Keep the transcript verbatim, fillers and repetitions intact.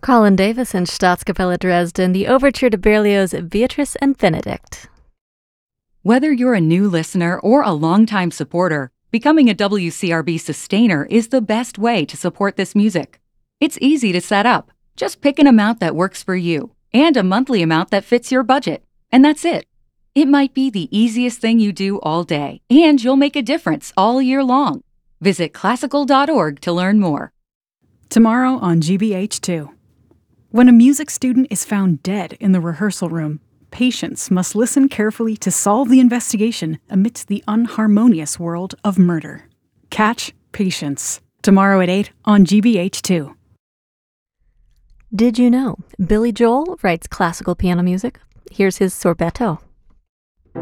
Colin Davis and Staatskapelle Dresden, the overture to Berlioz' Beatrice and Benedict. Whether you're a new listener or a longtime supporter, becoming a W C R B sustainer is the best way to support this music. It's easy to set up. Just pick an amount that works for you and a monthly amount that fits your budget. And that's it. It might be the easiest thing you do all day, and you'll make a difference all year long. Visit classical dot org to learn more. Tomorrow on G B H two. When a music student is found dead in the rehearsal room, patients must listen carefully to solve the investigation amidst the unharmonious world of murder. Catch Patience. Tomorrow at eight on G B H two. Did you know Billy Joel writes classical piano music? Here's his sorbetto.